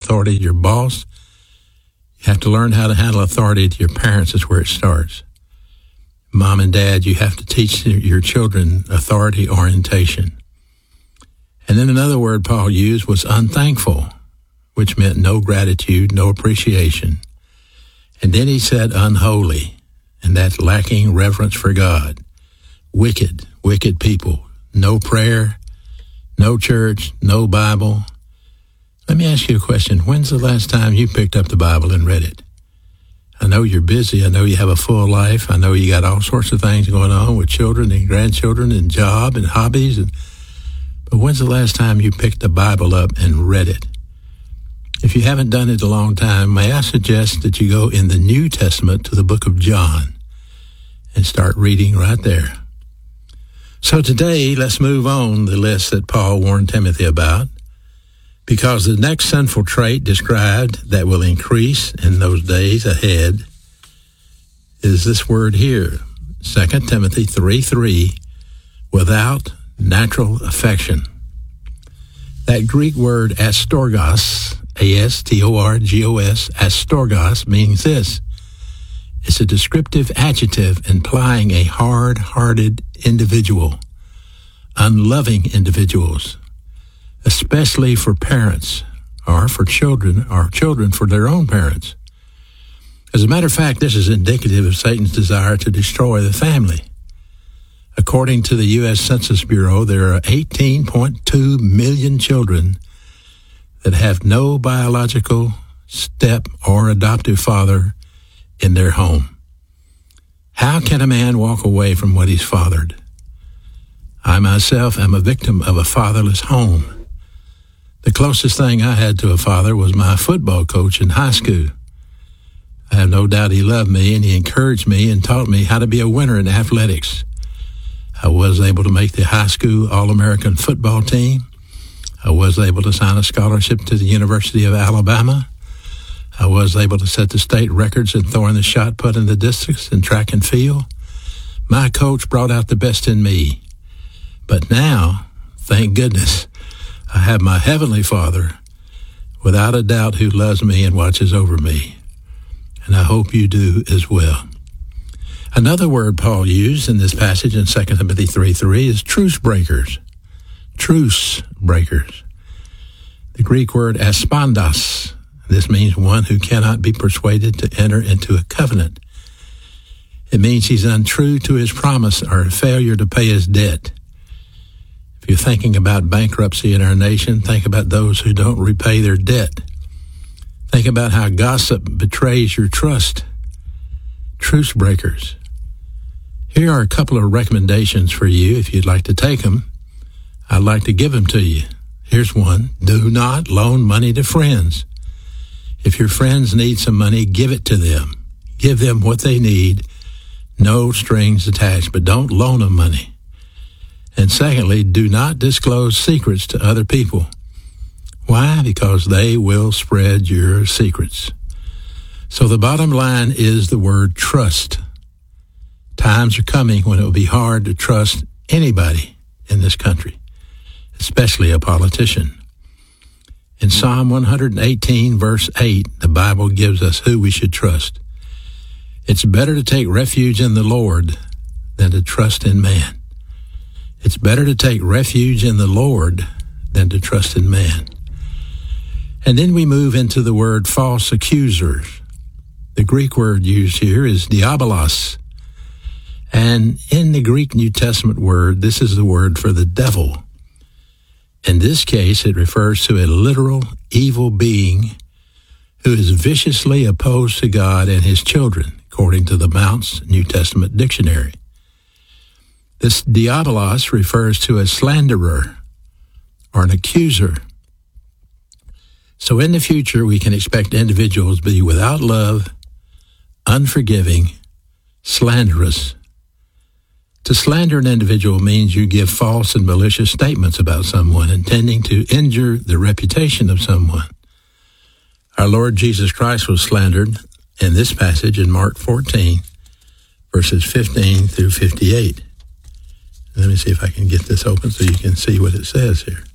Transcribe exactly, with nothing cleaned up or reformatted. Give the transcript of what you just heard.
authority to your boss. You have to learn how to handle authority to your parents is where it starts. Mom and dad, you have to teach your children authority orientation. And then another word Paul used was unthankful, which meant no gratitude, no appreciation. And then he said unholy, and that's lacking reverence for God. Wicked, wicked people. No prayer, no church, no Bible. Let me ask you a question. When's the last time you picked up the Bible and read it? I know you're busy. I know you have a full life. I know you got all sorts of things going on with children and grandchildren and job and hobbies. And, but when's the last time you picked the Bible up and read it? If you haven't done it a long time, may I suggest that you go in the New Testament to the book of John and start reading right there. So today, let's move on the list that Paul warned Timothy about, because the next sinful trait described that will increase in those days ahead is this word here, Second Timothy three three, without natural affection. That Greek word astorgos, A S T O R G O S, astorgos, means this. It's a descriptive adjective implying a hard-hearted individual, unloving individuals, especially for parents or for children or children for their own parents. As a matter of fact, this is indicative of Satan's desire to destroy the family. According to the U S Census Bureau, there are eighteen point two million children that have no biological step or adoptive father in their home. How can a man walk away from what he's fathered? I myself am a victim of a fatherless home. The closest thing I had to a father was my football coach in high school. I have no doubt he loved me and he encouraged me and taught me how to be a winner in athletics. I was able to make the high school All-American football team. I was able to sign a scholarship to the University of Alabama. I was able to set the state records in throwing the shot put in the districts in track and field. My coach brought out the best in me. But now, thank goodness, I have my Heavenly Father, without a doubt, who loves me and watches over me. And I hope you do as well. Another word Paul used in this passage in Second Timothy three three is truce breakers. Truce breakers. The Greek word aspondos. This means one who cannot be persuaded to enter into a covenant. It means he's untrue to his promise or a failure to pay his debt. If you're thinking about bankruptcy in our nation, think about those who don't repay their debt. Think about how gossip betrays your trust. Truce breakers. Here are a couple of recommendations for you if you'd like to take them. I'd like to give them to you. Here's one. Do not loan money to friends. If your friends need some money, give it to them. Give them what they need. No strings attached, but don't loan them money. And secondly, do not disclose secrets to other people. Why? Because they will spread your secrets. So the bottom line is the word trust. Times are coming when it will be hard to trust anybody in this country, especially a politician. In Psalm one eighteen, verse eight, the Bible gives us who we should trust. It's better to take refuge in the Lord than to trust in man. It's better to take refuge in the Lord than to trust in man. And then we move into the word false accusers. The Greek word used here is diabolos. And in the Greek New Testament word, this is the word for the devil. In this case, it refers to a literal evil being who is viciously opposed to God and his children, according to the Mounce New Testament Dictionary. This diabolos refers to a slanderer or an accuser. So in the future, we can expect individuals to be without love, unforgiving, slanderous. To slander an individual means you give false and malicious statements about someone, intending to injure the reputation of someone. Our Lord Jesus Christ was slandered in this passage in Mark fourteen, verses fifteen through fifty-eight. Let me see if I can get this open so you can see what it says here.